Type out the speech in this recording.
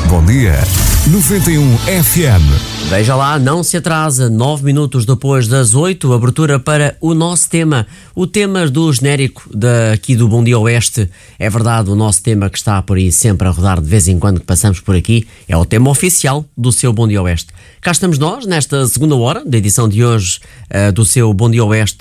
Bom dia. 91 FM. Veja lá, não se atrasa, 9 minutos depois das 8, abertura para o nosso tema, o tema do genérico aqui do Bom Dia Oeste. É verdade, o nosso tema que está por aí sempre a rodar de vez em quando que passamos por aqui, é o tema oficial do seu Bom Dia Oeste. Cá estamos nós, nesta segunda hora da edição de hoje do seu Bom Dia Oeste,